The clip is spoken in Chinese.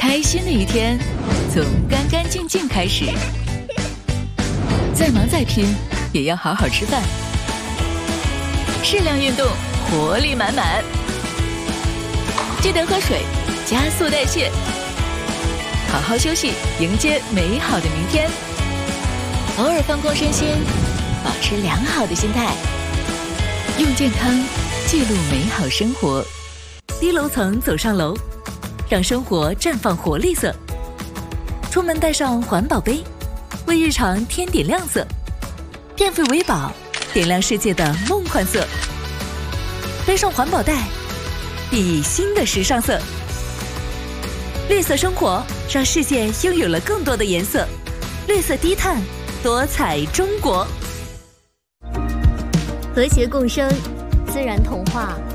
开心的一天从干干净净开始。再忙再拼，也要好好吃饭。适量运动，活力满满。记得喝水，加速代谢。好好休息，迎接美好的明天。偶尔放空身心，保持良好的心态。用健康记录美好生活。低楼层走上楼，让生活绽放活力色。出门带上环保杯，为日常添点亮色。电费为宝，点亮世界的梦幻色。背上环保袋，熠熠新的时尚色。绿色生活，让世界拥有了更多的颜色。绿色低碳，多彩中国。 和谐共生，自然童话。